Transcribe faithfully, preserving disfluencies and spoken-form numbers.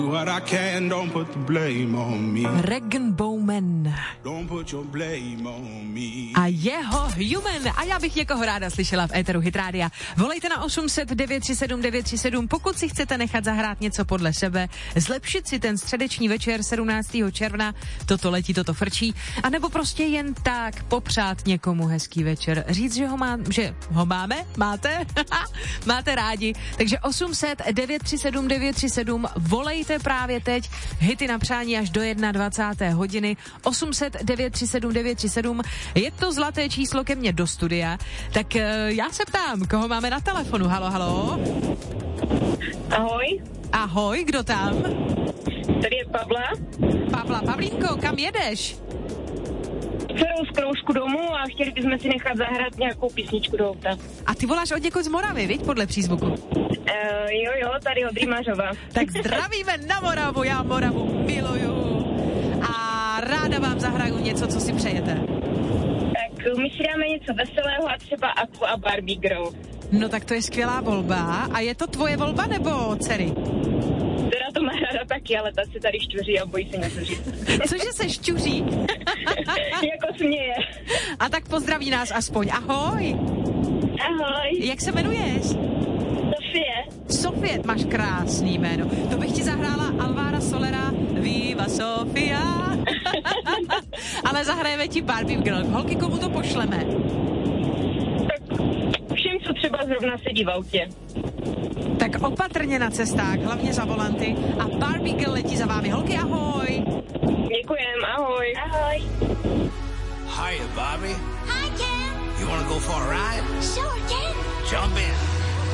What I can, don't put the blame on me. Regan Bowman. Don't put your blame on me. A jeho Human. A já bych někoho ráda slyšela v éteru Hit Rádia. Volejte na osm set devět tři sedm devět tři sedm, pokud si chcete nechat zahrát něco podle sebe, zlepšit si ten středeční večer sedmnáctého června, toto letí, toto frčí, anebo prostě jen tak popřát někomu hezký večer. Říct, že ho, má, že ho máme? Máte? Máte rádi. Takže osm set devět tři sedm devět tři sedm, volejte právě teď, hity na přání až do dvacáté jedné hodiny, osm set devět tři sedm devět tři sedm, je to zlaté číslo ke mně do studia, tak uh, já se ptám, koho máme na telefonu, halo, halo? Ahoj. Ahoj, kdo tam? Tady je Pavla. Pavla, Pavlínko, kam jedeš? Dcerou z kroužku domů a chtěli bychom si nechat zahrát nějakou písničku do auta. A ty voláš od někud z Moravy, viď, podle přízvuku? Uh, jo, jo, tady od Rýmařova. Tak zdravíme na Moravu, já Moravu miluju. A ráda vám zahraju něco, co si přejete. Tak my si dáme něco veselého a třeba Aqua a Barbie Girl. No tak to je skvělá volba. A je to tvoje volba nebo dcery? Teda to má ráda taky, ale ta se tady šťuří a bojí se něco říct. Cože se šťuří? Jako směje. A tak pozdraví nás aspoň. Ahoj. Ahoj. Jak se jmenuješ? Sofie. Sofie, máš krásný jméno. To bych ti zahrála Alvára Solera, Viva Sofia. Ale zahrajeme ti Barbie Girl. Holky, komu to pošleme? Tak všem, co třeba zrovna sedí v autě. Tak opatrně na cestách, hlavně za volanty. A Barbie Girl letí za vámi. Holky, ahoj. Děkujem, ahoj. Ahoj. Hiya, Barbie. Hi, Ken. You wanna go for a ride? Sure, Ken. Jump in.